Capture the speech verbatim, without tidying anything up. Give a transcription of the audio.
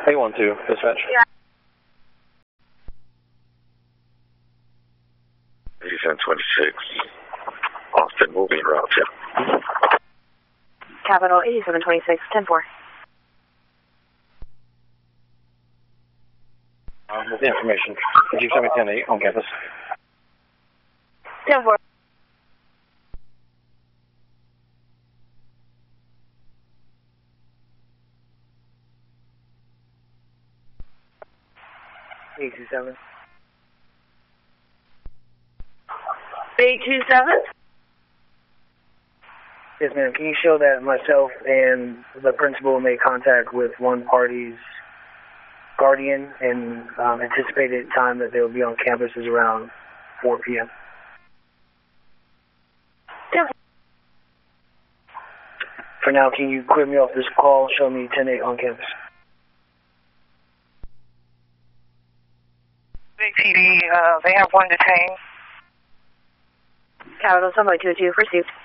eight one two, dispatch. Yeah. eighty-seven twenty-six, Austin, moving route two. Capital eighty-seven twenty-six, ten four. Um, with the information, G seven ten eight on campus. ten four. eight two seven. eight two seven? Yes, ma'am. Can you show that myself and the principal made contact with one party's guardian and um, anticipated time that they will be on campus is around four p m? Yeah. For now, can you clear me off this call? Show me ten eight on campus. P D, uh, they have one detained. Capital seven two two, received.